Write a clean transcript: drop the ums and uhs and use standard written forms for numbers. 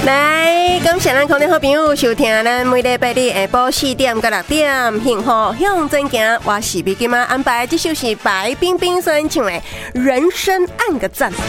来，感谢咱空中好朋友收听咱每礼拜日下晡4点到6点，幸福向前行。我是比今晚安排，这首是白冰冰所演唱的《人生按个赞》。